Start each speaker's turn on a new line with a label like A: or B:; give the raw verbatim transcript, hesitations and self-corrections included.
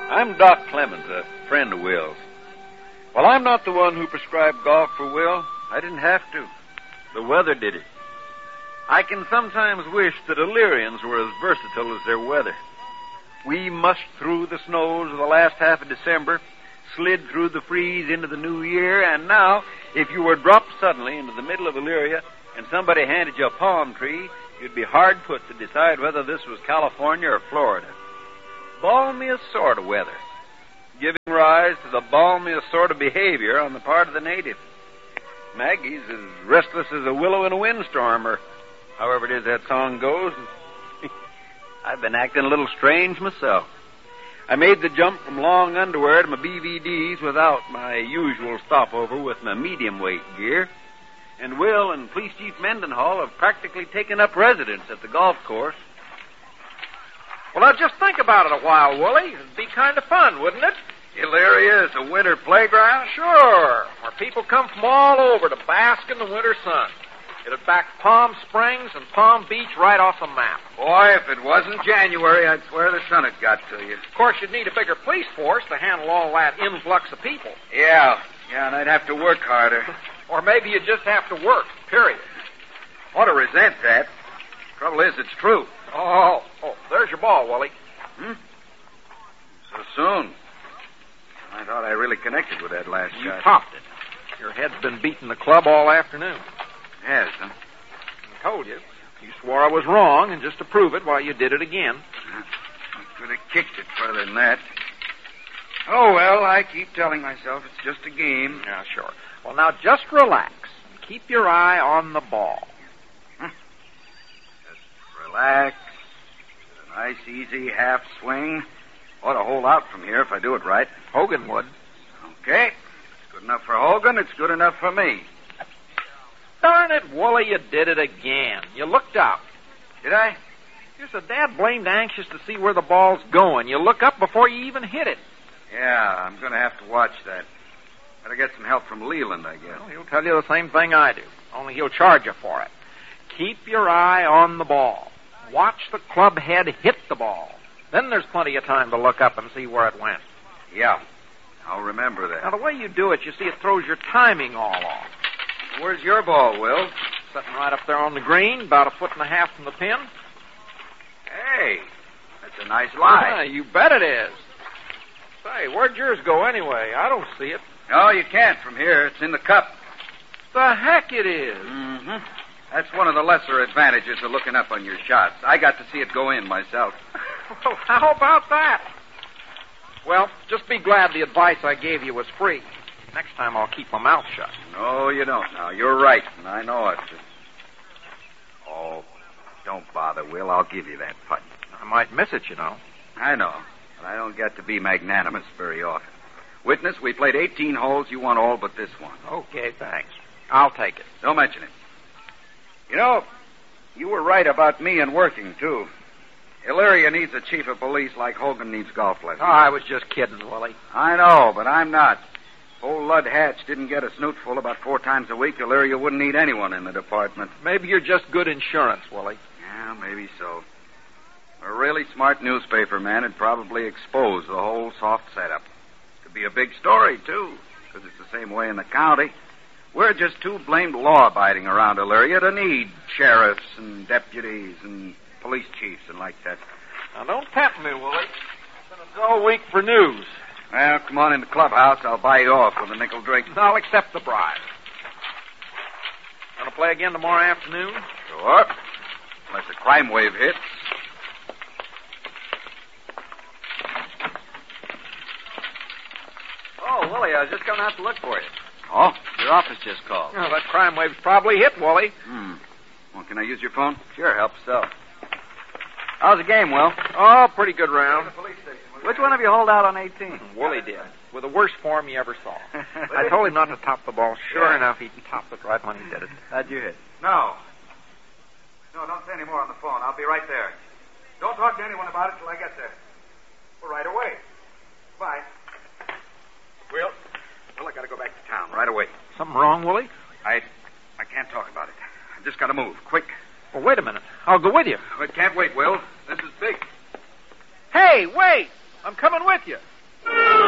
A: I'm Doc Clemens, a friend of Will's. Well, I'm not the one who prescribed golf for Will. I didn't have to. The weather did it. I can sometimes wish that Illyrians were as versatile as their weather. We mushed through the snows of the last half of December, slid through the freeze into the new year, and now, if you were dropped suddenly into the middle of Illyria and somebody handed you a palm tree, you'd be hard put to decide whether this was California or Florida. Balmiest sort of weather, giving rise to the balmiest sort of behavior on the part of the native. Maggie's as restless as a willow in a windstorm, or however it is that song goes. I've been acting a little strange myself. I made the jump from long underwear to my B V Ds without my usual stopover with my medium-weight gear. And Will and Police Chief Mendenhall have practically taken up residence at the golf course.
B: Well, now, just think about it a while, Wooly. It'd be kind of fun, wouldn't it?
A: Illyria is a winter playground?
B: Sure, where people come from all over to bask in the winter sun. It'd back Palm Springs and Palm Beach right off the map.
A: Boy, if it wasn't January, I'd swear the sun had got to you.
B: Of course, you'd need a bigger police force to handle all that influx of people.
A: Yeah, yeah, and I'd have to work harder.
B: Or maybe you'd just have to work, period.
A: Ought to resent that. Trouble is, it's true.
B: Oh, oh, there's your ball, Wooly.
A: Hmm? So soon. I thought I really connected with that last
B: You
A: shot.
B: topped it. Your head's been beating the club all afternoon.
A: Yes, huh?
B: I told you. You swore I was wrong, and just to prove it, why, you did it again.
A: I could have kicked it further than that. Oh, well, I keep telling myself it's just a game.
B: Yeah, sure. Well, now, just relax and keep your eye on the ball.
A: Relax. A nice, easy half swing. Ought to hold out from here if I do it right.
B: Hogan would.
A: Okay. It's good enough for Hogan. It's good enough for me.
B: Darn it, Wooly, you did it again. You looked up.
A: Did I?
B: You're so dad-blamed anxious to see where the ball's going. You look up before you even hit it.
A: Yeah, I'm going to have to watch that. Better get some help from Leland, I guess.
B: Well, he'll tell you the same thing I do, only he'll charge you for it. Keep your eye on the ball. Watch the club head hit the ball. Then there's plenty of time to look up and see where it went.
A: Yeah, I'll remember that.
B: Now, the way you do it, you see, it throws your timing all off.
A: Where's your ball, Will?
B: Sitting right up there on the green, about a foot and a half from the pin.
A: Hey, that's a nice lie.
B: Yeah, you bet it is. Say, where'd yours go anyway? I don't see it.
A: No, you can't from here. It's in the cup.
B: The heck it is.
A: Mm-hmm. That's one of the lesser advantages of looking up on your shots. I got to see it go in myself.
B: Well, how about that? Well, just be glad the advice I gave you was free. Next time I'll keep my mouth shut.
A: No, you don't now. You're right, and I know it. Oh, don't bother, Will. I'll give you that putt.
B: I might miss it, you know.
A: I know, but I don't get to be magnanimous very often. Witness, we played eighteen holes. You won all but this one.
B: Okay, thanks. I'll take it.
A: Don't mention it. You know, you were right about me and working, too. Illyria needs a chief of police like Hogan needs golf lessons.
B: Oh, I was just kidding, Willie.
A: I know, but I'm not. If old Lud Hatch didn't get a snootful about four times a week, Illyria wouldn't need anyone in the department.
B: Maybe you're just good insurance, Willie.
A: Yeah, maybe so. A really smart newspaper man would probably expose the whole soft setup. Could be a big story, too, because it's the same way in the county. We're just too blamed law-abiding around Illyria to need sheriffs and deputies and police chiefs and like that.
B: Now, don't tempt me, Willie. It's been a dull week for news.
A: Well, come on in the clubhouse. I'll buy you off with a nickel drink.
B: I'll accept the bribe. Gonna play again tomorrow afternoon?
A: Sure. Unless a crime wave hits.
C: Oh, Willie, I was just coming out to look for you.
A: Oh?
C: Your office just called.
B: Oh, that crime wave's probably hit, Willie.
A: Hmm. Well, can I use your phone?
C: Sure, helps so. How's the game, Will?
B: Oh, pretty good round.
C: Which one of you hold out on eighteen?
B: Wooly did. With the worst form you ever saw. I told him not to top the ball. Sure
C: Yeah.
B: enough, he topped it right when he did it.
C: How'd you hit?
A: No. No, don't say any more on the phone. I'll be right there. Don't talk to anyone about it till I get there. Well, right away. Bye. Will? Well, I gotta go back to town right away.
B: Something wrong, Willie?
A: I I can't talk about it. I just gotta move. Quick.
B: Well, wait a minute. I'll go with you.
A: I can't wait, Will. This is big.
B: Hey, wait! I'm coming with you.